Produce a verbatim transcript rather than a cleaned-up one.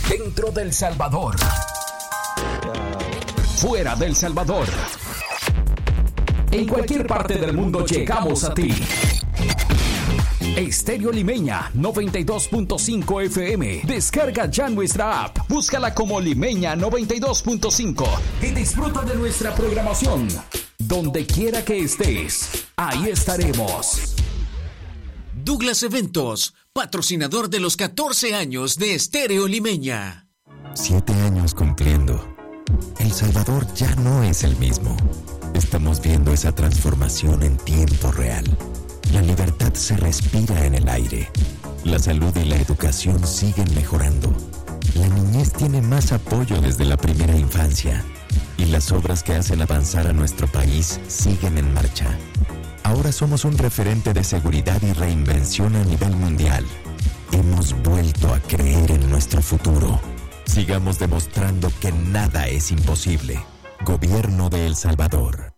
Dentro del Salvador. Fuera del Salvador. En cualquier parte del mundo llegamos a ti. Estéreo Limeña noventa y dos punto cinco F M. Descarga ya nuestra app. Búscala como Limeña noventa y dos punto cinco y disfruta de nuestra programación. Donde quiera que estés, ahí estaremos. Douglas Eventos, patrocinador de los catorce años de Estéreo Limeña. Siete años cumpliendo. El Salvador ya no es el mismo. Estamos viendo esa transformación en tiempo real. La libertad se respira en el aire. La salud y la educación siguen mejorando. La niñez tiene más apoyo desde la primera infancia. Y las obras que hacen avanzar a nuestro país siguen en marcha. Ahora somos un referente de seguridad y reinvención a nivel mundial. Hemos vuelto a creer en nuestro futuro. Sigamos demostrando que nada es imposible. Gobierno de El Salvador.